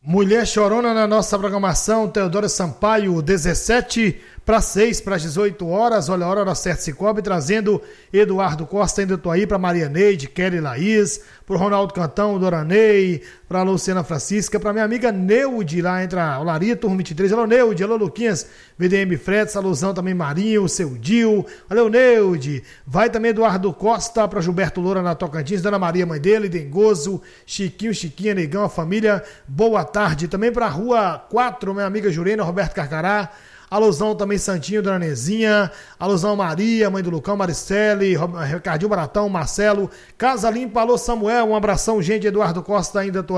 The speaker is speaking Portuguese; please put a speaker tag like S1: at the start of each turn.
S1: Mulher Chorona na nossa programação, Teodora Sampaio, 17 para 6 para as 18 horas, olha a hora certa se cobre, trazendo Eduardo Costa ainda tô aí para Maria Neide, Kelly Laís, para o Ronaldo Cantão, Doranei, para a Luciana Francisca, para minha amiga Neude lá entre a Olaria, turma 23, alô Neude, alô Luquinhas, VDM Fretes, alusão também Marinho, seu Dil, valeu Neude, vai também Eduardo Costa para Gilberto Loura na Tocantins, Dona Maria mãe dele, Dengoso, Chiquinho, Chiquinha, Negão, a família, boa tarde, também para a Rua 4, minha amiga Jurena, Roberto Carcará, alusão também Santinho, Dona Nezinha, alusão Maria, mãe do Lucão, Maricele, Ricardinho Baratão, Marcelo, Casa Limpa, alô Samuel, um abração, gente, Eduardo Costa ainda tô